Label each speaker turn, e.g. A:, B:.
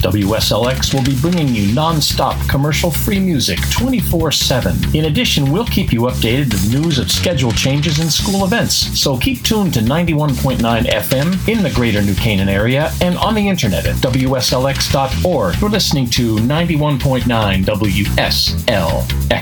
A: WSLX will be bringing you non-stop commercial-free music 24/7. In addition, we'll keep you updated with news of schedule changes and school events. So keep tuned to 91.9 FM in the greater New Canaan area and on the internet at WSLX.org. You're listening to 91.9 WSLX.